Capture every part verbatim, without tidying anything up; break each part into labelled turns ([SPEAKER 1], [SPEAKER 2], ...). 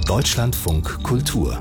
[SPEAKER 1] Deutschlandfunk Kultur.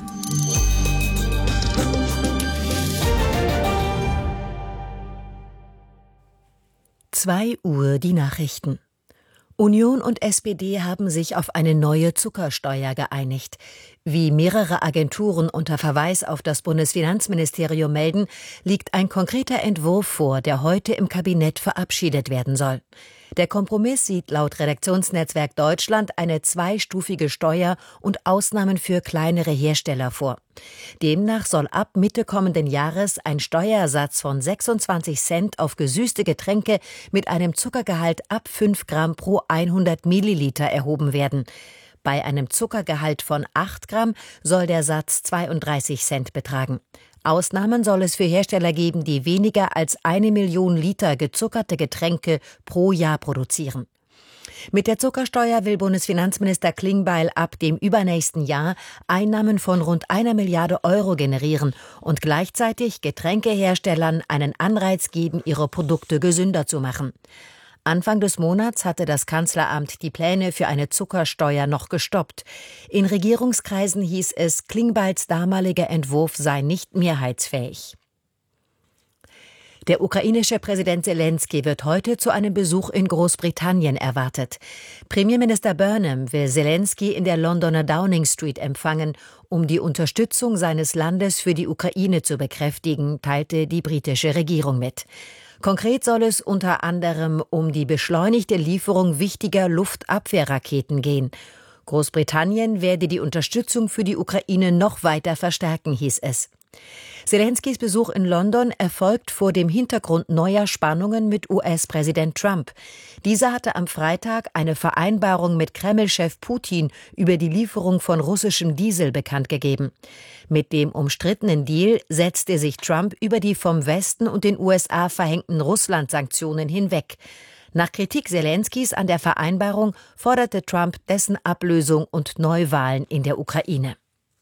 [SPEAKER 2] zwei Uhr die Nachrichten. Union und S P D haben sich auf eine neue Zuckersteuer geeinigt. Wie mehrere Agenturen unter Verweis auf das Bundesfinanzministerium melden, liegt ein konkreter Entwurf vor, der heute im Kabinett verabschiedet werden soll. Der Kompromiss sieht laut Redaktionsnetzwerk Deutschland eine zweistufige Steuer und Ausnahmen für kleinere Hersteller vor. Demnach soll ab Mitte kommenden Jahres ein Steuersatz von sechsundzwanzig Cent auf gesüßte Getränke mit einem Zuckergehalt ab fünf Gramm pro hundert Milliliter erhoben werden. Bei einem Zuckergehalt von acht Gramm soll der Satz zweiunddreißig Cent betragen. Ausnahmen soll es für Hersteller geben, die weniger als eine Million Liter gezuckerte Getränke pro Jahr produzieren. Mit der Zuckersteuer will Bundesfinanzminister Klingbeil ab dem übernächsten Jahr Einnahmen von rund einer Milliarde Euro generieren und gleichzeitig Getränkeherstellern einen Anreiz geben, ihre Produkte gesünder zu machen. Anfang des Monats hatte das Kanzleramt die Pläne für eine Zuckersteuer noch gestoppt. In Regierungskreisen hieß es, Klingbeils damaliger Entwurf sei nicht mehrheitsfähig. Der ukrainische Präsident Selenskyj wird heute zu einem Besuch in Großbritannien erwartet. Premierminister Burnham will Selenskyj in der Londoner Downing Street empfangen, um die Unterstützung seines Landes für die Ukraine zu bekräftigen, teilte die britische Regierung mit. Konkret soll es unter anderem um die beschleunigte Lieferung wichtiger Luftabwehrraketen gehen. Großbritannien werde die Unterstützung für die Ukraine noch weiter verstärken, hieß es. Selenskys Besuch in London erfolgt vor dem Hintergrund neuer Spannungen mit U S-Präsident Trump. Dieser hatte am Freitag eine Vereinbarung mit Kreml-Chef Putin über die Lieferung von russischem Diesel bekannt gegeben. Mit dem umstrittenen Deal setzte sich Trump über die vom Westen und den U S A verhängten Russland-Sanktionen hinweg. Nach Kritik Selenskys an der Vereinbarung forderte Trump dessen Ablösung und Neuwahlen in der Ukraine.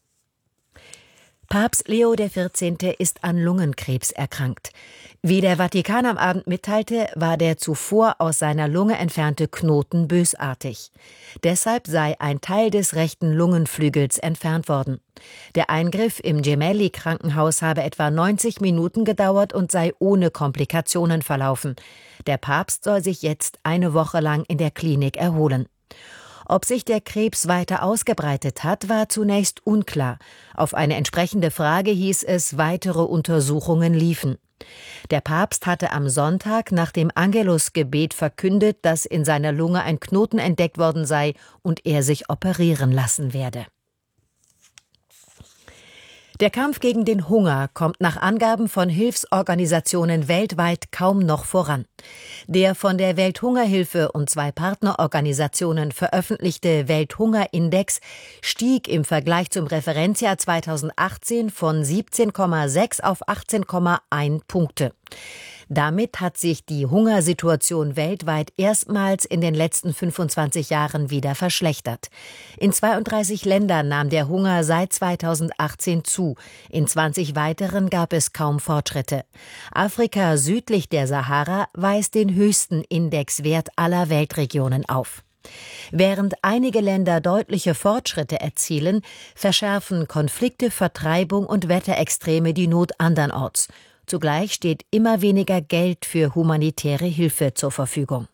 [SPEAKER 2] Papst Leo der Vierzehnte ist an Lungenkrebs erkrankt. Wie der Vatikan am Abend mitteilte, war der zuvor aus seiner Lunge entfernte Knoten bösartig. Deshalb sei ein Teil des rechten Lungenflügels entfernt worden. Der Eingriff im Gemelli-Krankenhaus habe etwa neunzig Minuten gedauert und sei ohne Komplikationen verlaufen. Der Papst soll sich jetzt eine Woche lang in der Klinik erholen. Ob sich der Krebs weiter ausgebreitet hat, war zunächst unklar. Auf eine entsprechende Frage hieß es, weitere Untersuchungen liefen. Der Papst hatte am Sonntag nach dem Angelusgebet verkündet, dass in seiner Lunge ein Knoten entdeckt worden sei und er sich operieren lassen werde. Der Kampf gegen den Hunger kommt nach Angaben von Hilfsorganisationen weltweit kaum noch voran. Der von der Welthungerhilfe und zwei Partnerorganisationen veröffentlichte Welthungerindex stieg im Vergleich zum Referenzjahr zweitausendachtzehn von siebzehn Komma sechs auf achtzehn Komma eins Punkte. Damit hat sich die Hungersituation weltweit erstmals in den letzten fünfundzwanzig Jahren wieder verschlechtert. In zweiunddreißig Ländern nahm der Hunger seit zweitausendachtzehn zu. In zwanzig weiteren gab es kaum Fortschritte. Afrika südlich der Sahara weist den höchsten Indexwert aller Weltregionen auf. Während einige Länder deutliche Fortschritte erzielen, verschärfen Konflikte, Vertreibung und Wetterextreme die Not andernorts. Zugleich steht immer weniger Geld für humanitäre Hilfe zur Verfügung.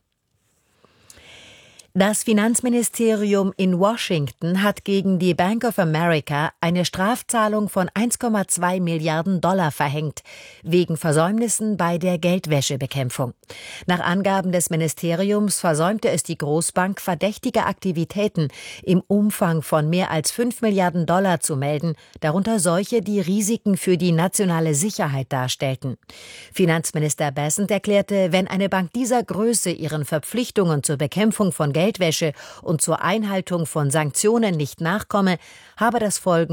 [SPEAKER 2] Das Finanzministerium in Washington hat gegen die Bank of America eine Strafzahlung von eins Komma zwei Milliarden Dollar verhängt, wegen Versäumnissen bei der Geldwäschebekämpfung. Nach Angaben des Ministeriums versäumte es die Großbank, verdächtige Aktivitäten im Umfang von mehr als fünf Milliarden Dollar zu melden, darunter solche, die Risiken für die nationale Sicherheit darstellten. Finanzminister Bessent erklärte, wenn eine Bank dieser Größe ihren Verpflichtungen zur Bekämpfung von Geldwäsche und zur Einhaltung von Sanktionen nicht nachkomme, habe das Folgen